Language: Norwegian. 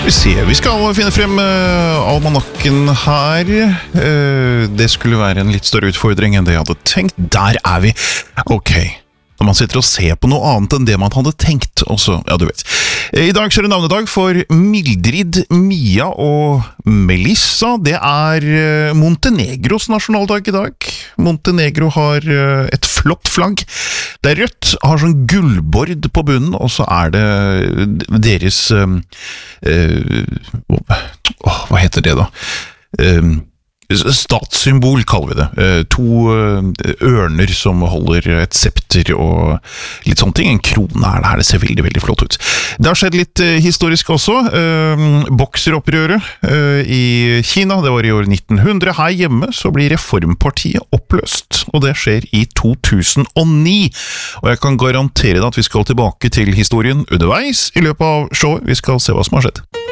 Vi skal finne frem almanakken her. Det skulle være en litt større utfordring enn det jeg hadde tenkt. Der vi. Ok. Når man sitter og ser på noe annet enn det man hadde tenkt også, ja du vet. I dag er det navnedag for Mildrid, Mia og Melissa. Det Montenegros nasjonaldag i dag. Montenegro har et flott flagg. Det rødt, har sånn gullbord på bunnen, og så det deres hva heter det da? Statssymbol kaller vi det. To ørner som holder et septer og litt sånne ting. En krone det her, det ser veldig, veldig flott ut. Det har skjedd litt historisk også. Bokseropprøret i Kina, det var i år 1900. Her hjemme så blir Reformpartiet oppløst, og det skjer i 2009. Og jeg kan garantere deg at vi skal tilbake til historien underveis i løpet av showet. Vi skal se hva som har skjedd.